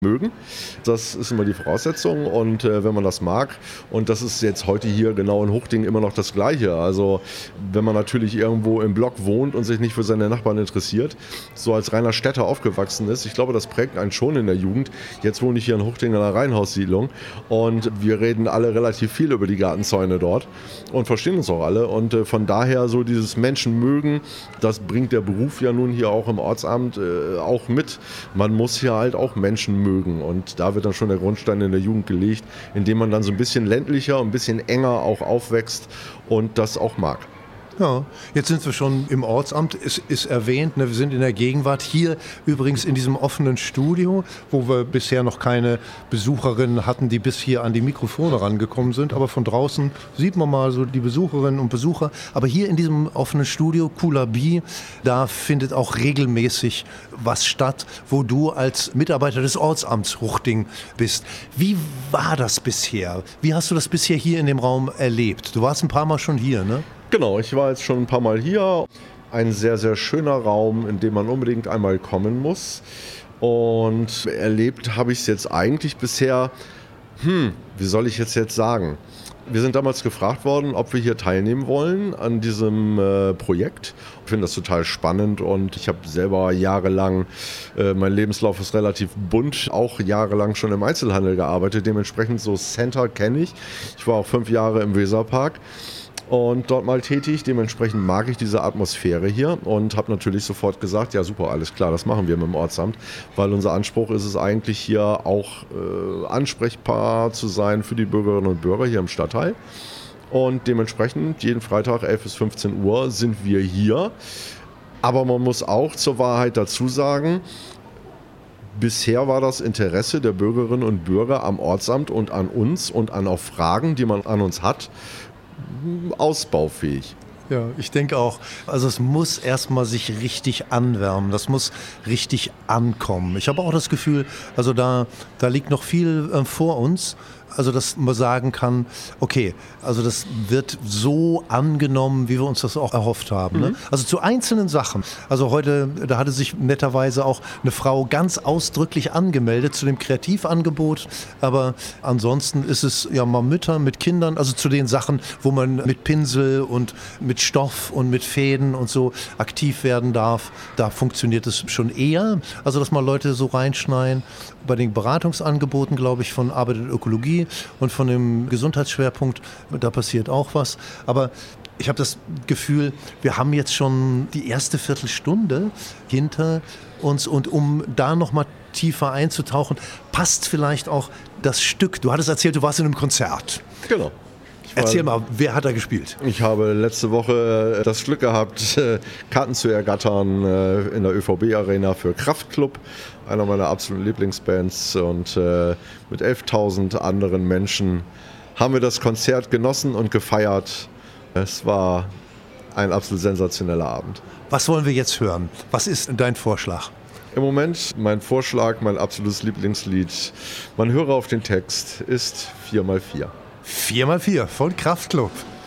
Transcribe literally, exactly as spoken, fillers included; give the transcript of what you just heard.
mögen. Das ist immer die Voraussetzung und äh, wenn man das mag, und das ist jetzt heute hier genau in Huchting immer noch das Gleiche. Also wenn man natürlich irgendwo im Block wohnt und sich nicht für seine Nachbarn interessiert, so als reiner Städter aufgewachsen ist, ich glaube, das prägt einen schon in der Jugend. Jetzt wohne ich hier in Huchting in einer Reihenhaussiedlung und wir reden alle relativ viel über die Gartenzäune dort und verstehen uns auch alle und äh, von daher so dieses Menschen mögen, das bringt der Beruf ja nun hier auch im Ortsamt äh, auch mit. Man muss hier halt auch Menschen mögen. Und da wird dann schon der Grundstein in der Jugend gelegt, indem man dann so ein bisschen ländlicher, ein bisschen enger auch aufwächst und das auch mag. Ja, jetzt sind wir schon im Ortsamt, es ist erwähnt, ne, wir sind in der Gegenwart, hier übrigens in diesem offenen Studio, wo wir bisher noch keine Besucherinnen hatten, die bis hier an die Mikrofone rangekommen sind, aber von draußen sieht man mal so die Besucherinnen und Besucher, aber hier in diesem offenen Studio, Kulabi, da findet auch regelmäßig was statt, wo du als Mitarbeiter des Ortsamts Huchting bist. Wie war das bisher? Wie hast du das bisher hier in dem Raum erlebt? Du warst ein paar Mal schon hier, ne? Genau, ich war jetzt schon ein paar Mal hier. Ein sehr, sehr schöner Raum, in dem man unbedingt einmal kommen muss. Und erlebt habe ich es jetzt eigentlich bisher, hm, wie soll ich jetzt jetzt sagen? Wir sind damals gefragt worden, ob wir hier teilnehmen wollen an diesem äh, Projekt. Ich finde das total spannend und ich habe selber jahrelang, äh, mein Lebenslauf ist relativ bunt, auch jahrelang schon im Einzelhandel gearbeitet. Dementsprechend so Center kenne ich. Ich war auch fünf Jahre im Weserpark und dort mal tätig. Dementsprechend mag ich diese Atmosphäre hier und habe natürlich sofort gesagt, ja super, alles klar, das machen wir mit dem Ortsamt, weil unser Anspruch ist es eigentlich hier auch äh, ansprechbar zu sein für die Bürgerinnen und Bürger hier im Stadtteil. Und dementsprechend jeden Freitag elf bis fünfzehn Uhr sind wir hier. Aber man muss auch zur Wahrheit dazu sagen, bisher war das Interesse der Bürgerinnen und Bürger am Ortsamt und an uns und an auch Fragen, die man an uns hat, ausbaufähig. Ja, ich denke auch, also es muss erstmal sich richtig anwärmen, das muss richtig ankommen. Ich habe auch das Gefühl, also da, da liegt noch viel äh, vor uns, also dass man sagen kann, okay, also das wird so angenommen, wie wir uns das auch erhofft haben. Mhm. Ne? Also zu einzelnen Sachen, also heute, da hatte sich netterweise auch eine Frau ganz ausdrücklich angemeldet zu dem Kreativangebot, aber ansonsten ist es ja mal Mütter mit Kindern, also zu den Sachen, wo man mit Pinsel und mit Stoff und mit Fäden und so aktiv werden darf, da funktioniert es schon eher, also dass mal Leute so reinschneiden. Bei den Beratungsangeboten, glaube ich, von Arbeit und Ökologie und von dem Gesundheitsschwerpunkt, da passiert auch was. Aber ich habe das Gefühl, wir haben jetzt schon die erste Viertelstunde hinter uns und um da noch mal tiefer einzutauchen, passt vielleicht auch das Stück. Du hattest erzählt, du warst in einem Konzert. Genau. Erzähl mal, wer hat da gespielt? Ich habe letzte Woche das Glück gehabt, Karten zu ergattern in der Ö V B-Arena für Kraftklub, einer meiner absoluten Lieblingsbands. Und mit elftausend anderen Menschen haben wir das Konzert genossen und gefeiert. Es war ein absolut sensationeller Abend. Was wollen wir jetzt hören? Was ist dein Vorschlag? Im Moment mein Vorschlag, mein absolutes Lieblingslied, man höre auf den Text, ist vier mal vier. vier mal vier von Kraftklub.